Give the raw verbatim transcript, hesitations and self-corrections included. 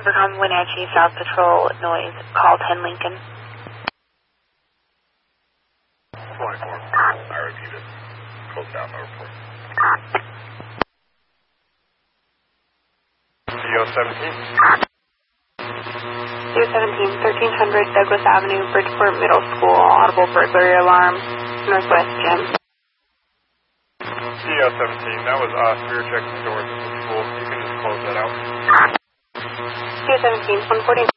Overcome Wenatchee South Patrol noise. Call ten Lincoln. twenty-four. I repeat it. Close down my report. C O seventeen. C O seventeen, thirteen hundred Douglas Avenue, Bridgeport Middle School. Audible burglary alarm. Northwest Gym. C O seventeen. That was us. We were checking the doors at the school. You can just close that out. C O seventeen, one forty.